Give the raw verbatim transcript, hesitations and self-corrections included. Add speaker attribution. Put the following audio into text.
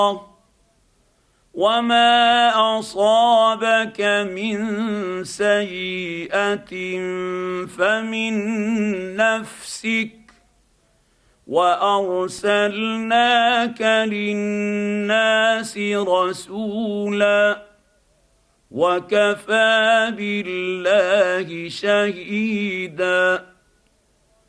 Speaker 1: وما اصابك من سيئه فمن نفسك وارسلناك للناس رسولا وكفى بالله شهيدا.